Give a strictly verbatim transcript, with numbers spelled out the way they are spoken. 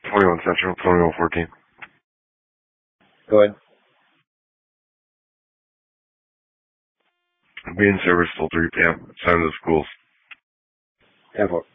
twenty-one Central, twenty-one fourteen. Go ahead. Be in service till three p.m. Time to the schools. ten four.